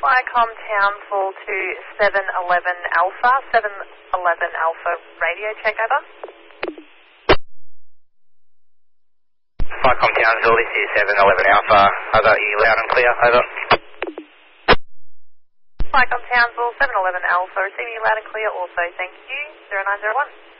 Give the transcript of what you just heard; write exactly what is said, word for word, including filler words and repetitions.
Viacom Townsville to seven eleven Alpha, seven eleven Alpha radio check over. Viacom Townsville, this is seven eleven Alpha, over, you loud and clear, over. Viacom Townsville, seven eleven Alpha, receiving you loud and clear also, thank you, zero nine zero one.